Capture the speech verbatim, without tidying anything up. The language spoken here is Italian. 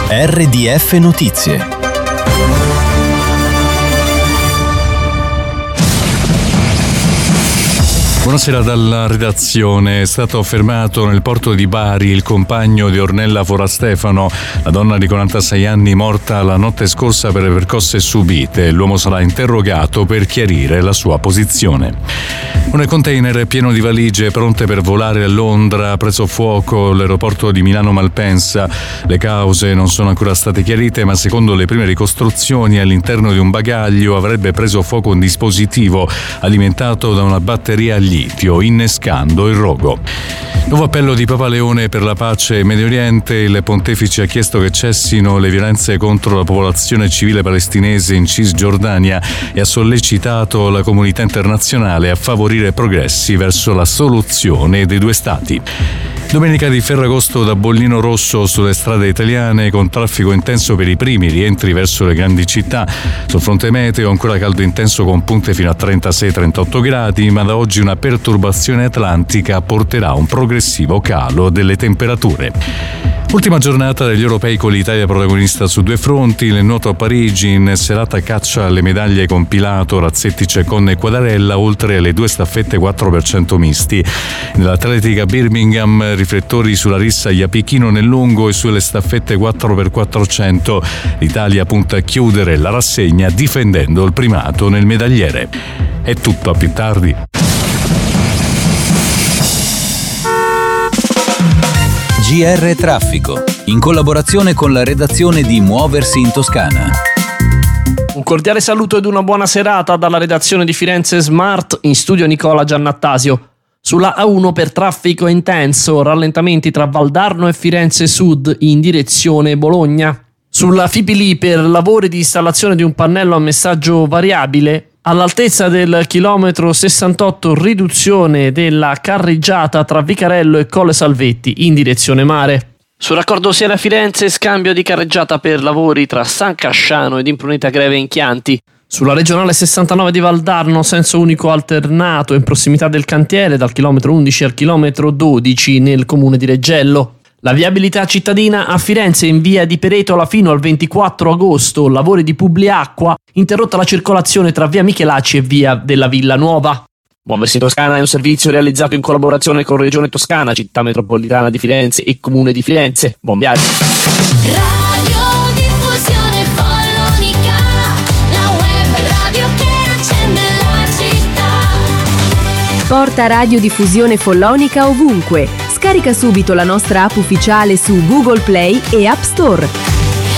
R D F Notizie. Buonasera dalla redazione. È stato fermato nel porto di Bari il compagno di Ornella Forastefano, la donna di quarantasei anni morta la notte scorsa per le percosse subite. L'uomo sarà interrogato per chiarire la sua posizione. Un container pieno di valigie pronte per volare a Londra ha preso fuoco all'aeroporto di Milano Malpensa. Le cause non sono ancora state chiarite, ma secondo le prime ricostruzioni all'interno di un bagaglio avrebbe preso fuoco un dispositivo alimentato da una batteria a litio, innescando il rogo. Nuovo appello di Papa Leone per la pace in Medio Oriente. Il pontefice ha chiesto che cessino le violenze contro la popolazione civile palestinese in Cisgiordania e ha sollecitato la comunità internazionale a favorire progressi verso la soluzione dei due stati. Domenica di Ferragosto da bollino rosso sulle strade italiane, con traffico intenso per i primi rientri verso le grandi città. Sul fronte meteo ancora caldo intenso con punte fino a trentasei trentotto gradi, ma da oggi una perturbazione atlantica porterà un progressivo calo delle temperature. Ultima giornata degli europei con l'Italia protagonista su due fronti. Nel nuoto a Parigi, in serata caccia alle medaglie con Pilato, Razzetti, Ceccon e Quadarella, oltre alle due staffette quattro per cento misti. Nell'atletica Birmingham, riflettori sulla rissa Iapichino nel lungo e sulle staffette quattro per quattrocento. L'Italia punta a chiudere la rassegna difendendo il primato nel medagliere. È tutto, a più tardi. G R Traffico, in collaborazione con la redazione di Muoversi in Toscana. Un cordiale saluto ed una buona serata dalla redazione di Firenze Smart, in studio Nicola Giannattasio. Sulla A uno per traffico intenso, rallentamenti tra Valdarno e Firenze Sud in direzione Bologna. Sulla Fipili per lavori di installazione di un pannello a messaggio variabile, all'altezza del chilometro sessantotto riduzione della carreggiata tra Vicarello e Colle Salvetti in direzione mare. Sul raccordo Siena-Firenze scambio di carreggiata per lavori tra San Casciano ed Impruneta Greve in Chianti. Sulla regionale sessantanove di Valdarno senso unico alternato in prossimità del cantiere dal chilometro undici al chilometro dodici nel comune di Reggello. La viabilità cittadina a Firenze in via di Peretola fino al ventiquattro agosto, lavori di Publiacqua, interrotta la circolazione tra via Michelacci e via della Villa Nuova. Muoversi in Toscana è un servizio realizzato in collaborazione con Regione Toscana, Città Metropolitana di Firenze e Comune di Firenze. Buon viaggio! Radio Diffusione Follonica, la web radio che accende la città. Porta Radiodiffusione Follonica ovunque. Scarica subito la nostra app ufficiale su Google Play e App Store.